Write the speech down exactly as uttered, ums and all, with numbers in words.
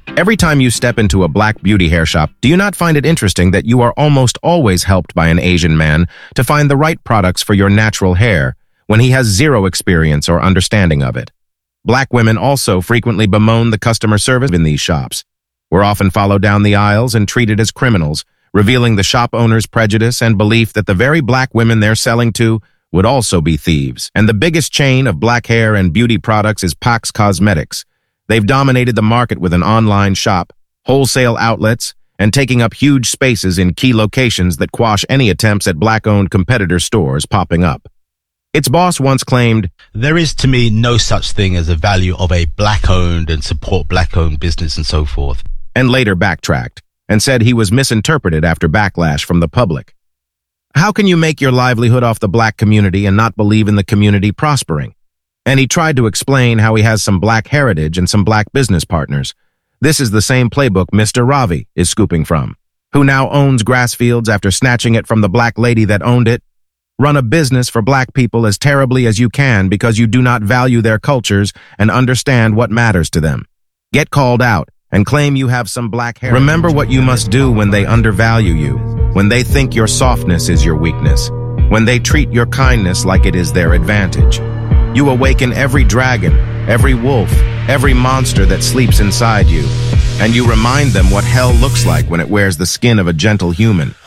Every time you step into a black beauty hair shop, do you not find it interesting that you are almost always helped by an Asian man to find the right products for your natural hair when he has zero experience or understanding of it? Black women also frequently bemoan the customer service in these shops. We're often followed down the aisles and treated as criminals, revealing the shop owner's prejudice and belief that the very black women they're selling to would also be thieves. And the biggest chain of black hair and beauty products is Pax Cosmetics. They've dominated the market with an online shop, wholesale outlets, and taking up huge spaces in key locations that quash any attempts at black-owned competitor stores popping up. Its boss once claimed, "There is to me no such thing as a value of a black-owned and support black-owned business," and so forth, and later backtracked and said he was misinterpreted after backlash from the public. How can you make your livelihood off the black community and not believe in the community prospering? And he tried to explain how he has some black heritage and some black business partners. This is the same playbook Mister Ravi is scooping from, who now owns Grassfields after snatching it from the black lady that owned it. Run a business for black people as terribly as you can because you do not value their cultures and understand what matters to them. Get called out and claim you have some black hair. Remember what you must do when they undervalue you, when they think your softness is your weakness, when they treat your kindness like it is their advantage. You awaken every dragon, every wolf, every monster that sleeps inside you, and you remind them what hell looks like when it wears the skin of a gentle human.